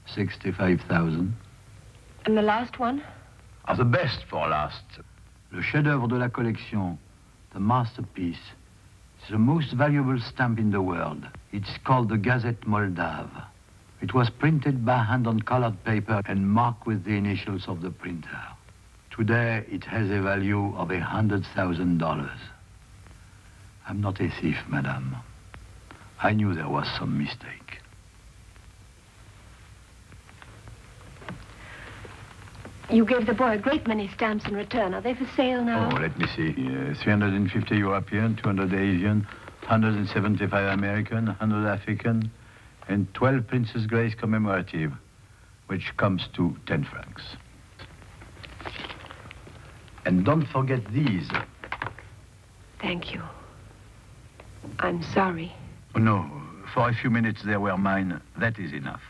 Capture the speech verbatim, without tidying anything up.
sixty-five thousand. And the last one? Are the best for last. Le chef-d'œuvre de la collection, the masterpiece. It's the most valuable stamp in the world. It's called the Gazette Moldave. It was printed by hand on colored paper and marked with the initials of the printer. Today, it has a value of a hundred thousand dollars. I'm not a thief, madame. I knew there was some mistake. You gave the boy a great many stamps in return. Are they for sale now? Oh, let me see. Uh, three hundred fifty European, two hundred Asian, one hundred seventy-five American, one hundred African, and twelve Princess Grace commemorative, which comes to ten francs. And don't forget these. Thank you. I'm sorry. Oh, no, for a few minutes they were mine. That is enough.